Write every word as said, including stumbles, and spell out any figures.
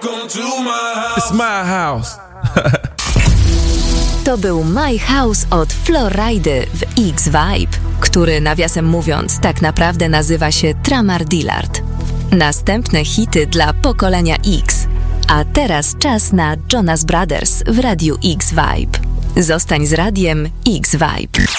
It's my house. To był My House od Flowridy w X-Vibe, który nawiasem mówiąc tak naprawdę nazywa się Tramar Dillard. Następne hity dla pokolenia X. A teraz czas na Jonas Brothers w Radiu X-Vibe. Zostań z radiem X-Vibe.